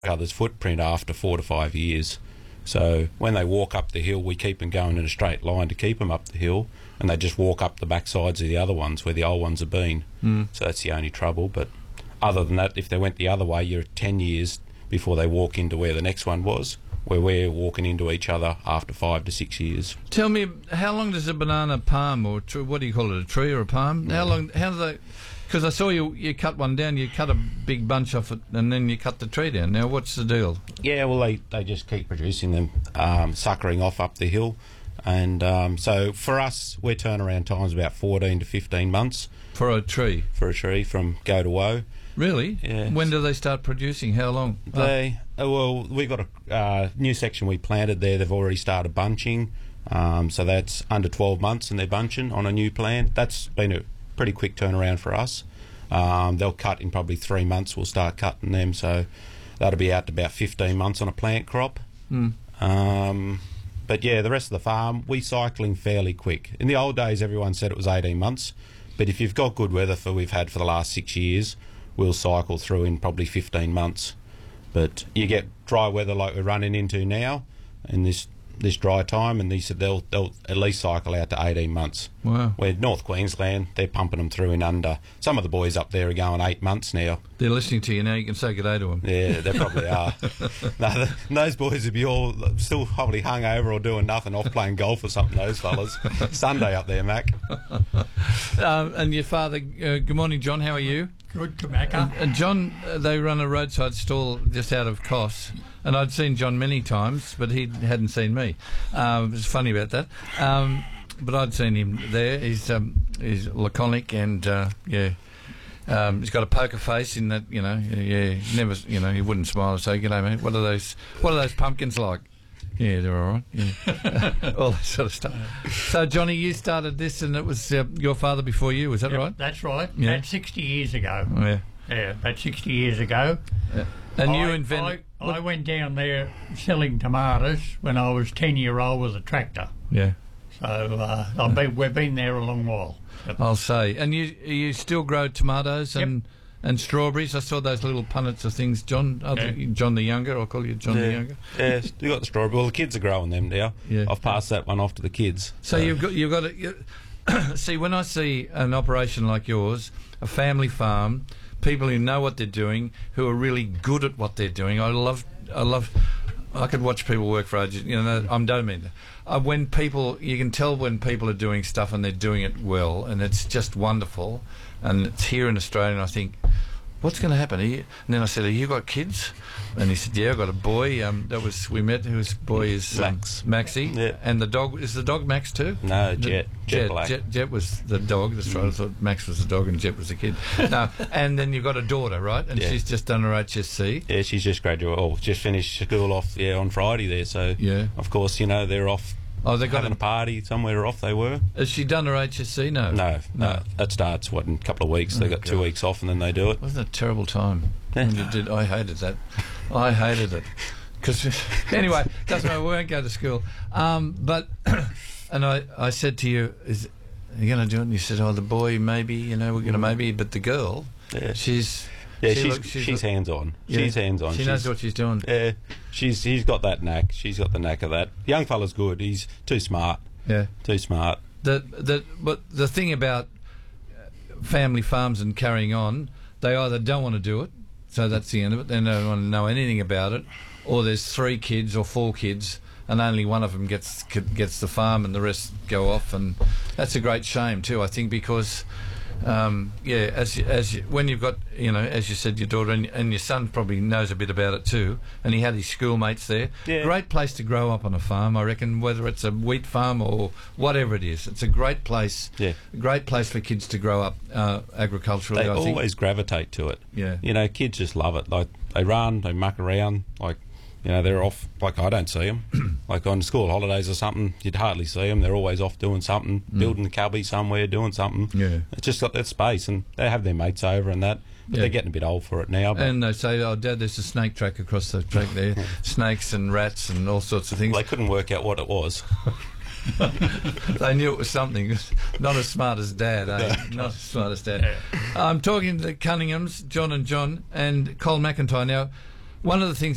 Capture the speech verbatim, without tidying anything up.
other's footprint after four to five years. So when they walk up the hill, we keep them going in a straight line to keep them up the hill, and they just walk up the back sides of the other ones where the old ones have been. Mm. So that's the only trouble. But other than that, if they went the other way, you're ten years before they walk into where the next one was, where we're walking into each other after five to six years. Tell me, how long does a banana palm, or tr- what do you call it, a tree or a palm? How long? How do they? Because I saw you you cut one down. You cut a big bunch off it, and then you cut the tree down. Now, what's the deal? Yeah, well, they, they just keep producing them, um, suckering off up the hill. And um, so for us, we're turnaround time's about fourteen to fifteen months. For a tree? For a tree from go to woe. Really? Yeah. When do they start producing? How long? They oh. Well, we've got a uh, new section we planted there. They've already started bunching. Um, so that's under twelve months and they're bunching on a new plant. That's been a pretty quick turnaround for us. Um, they'll cut in probably three months. We'll start cutting them, so that'll be out to about fifteen months on a plant crop. Mm. Um, but yeah, the rest of the farm, we cycling fairly quick. In the old days, everyone said it was eighteen months, but if you've got good weather for we've had for the last six years, we'll cycle through in probably fifteen months. But you get dry weather like we're running into now, in this this dry time, and they said they'll they'll at least cycle out to eighteen months. Wow. Where North Queensland, they're pumping them through in under. Some of the boys up there are going eight months now. They're listening to you now. You can say good day to them. Yeah, they probably are. No, the, those boys would be all still probably hungover or doing nothing, off playing golf or something. Those fellas. Sunday up there, Mac. um, and your father. Uh, good morning, John. How are you? Good, tobacco. And, and John, uh, they run a roadside stall just out of Kos, and I'd seen John many times, but he hadn't seen me. Um, it's funny about that. Um, but I'd seen him there. He's um, he's laconic and uh, yeah, um, he's got a poker face in that, you know. Yeah, never, you know, he wouldn't smile and say, "G'day, mate. What are those? What are those pumpkins like?" Yeah, they're all right. Yeah. All that sort of stuff. So, Johnny, you started this, and it was uh, your father before you. Was that Yep, right? That's right. Yeah. That's sixty years ago. Oh, yeah. Yeah, about sixty years ago. Yeah. And I, you invented. I, I went down there selling tomatoes when I was ten year old with a tractor. Yeah. So uh, I've been, we've been there a long while. Yep. I'll say. And you you still grow tomatoes Yep. and and strawberries? I saw those little punnets of things. John, uh, Yeah. John the Younger. I'll call you John yeah. the Younger. Yeah, you got the strawberry. Well, the kids are growing them now. Yeah. I've passed that one off to the kids. So you've got you've got to see, when I see an operation like yours, a family farm, people who know what they're doing, who are really good at what they're doing. I love I love. I could watch people work for ages. You know, I don't mean that. Uh, when people, you can tell when people are doing stuff and they're doing it well, and it's just wonderful. And it's here in Australia, and I think, what's going to happen? Are you? And then I said, "Have you got kids?" And he said, "Yeah, I've got a boy." Um, that was we met. Whose boy is um, Max. Maxie. Yeah. And the dog is the dog Max too. No, Jet. Jet, Jet, Black. Jet, Jet was the dog. That's right. I thought Max was the dog and Jet was the kid. No, and then you've got a daughter, right? And Yeah. she's just done her H S C. Yeah, she's just graduated, or just finished school off, yeah, on Friday there. So, Yeah. of course, you know, they're off Oh, they got having a a, party somewhere off they were. Has she done her H S C? No. No, no, that starts, what, in a couple of weeks. They Oh, got two God. weeks off and then they do it. Wasn't it a terrible time when you did? I hated that. I hated it. Because anyway, doesn't matter. We won't go to school. Um, but and I, I said to you, "Is are you going to do it?" And you said, "Oh, the boy, maybe. You know, we're going to maybe." But the girl, Yeah. she's Yeah, she she's, looks- she's, she's hands on. Yeah. She's hands on. She knows what she's doing. Yeah, she's she's got that knack. She's got the knack of that. Young fella's good. He's too smart. Yeah. Too smart. The the but the thing about family farms and carrying on, they either don't want to do it, so that's the end of it. They don't want to know anything about it, or there's three kids or four kids, and only one of them gets gets the farm, and the rest go off, and that's a great shame too. I think because. Um, yeah, as you, as you, when you've got, you know, as you said, your daughter and, and your son probably knows a bit about it too, and he had his schoolmates there. Yeah. Great place to grow up on a farm, I reckon, whether it's a wheat farm or whatever it is. It's a great place. Yeah. Great place for kids to grow up uh, agriculturally. They I think. always gravitate to it. Yeah. You know, kids just love it. Like, they run, they muck around. Like, you know, they're off. Like, I don't see them. Like, on school holidays or something, you'd hardly see them. They're always off doing something, Mm. building the cubby somewhere, doing something. Yeah. It's just got that space, and they have their mates over and that. But Yeah. they're getting a bit old for it now. But And they say, "Oh, Dad, there's a snake track across the track there. Snakes and rats and all sorts of things." they couldn't work out what it was. They knew it was something. Not as smart as Dad, eh? Not as smart as Dad. I'm talking to the Cunninghams, John and John, and Cole McIntyre. Now, one of the things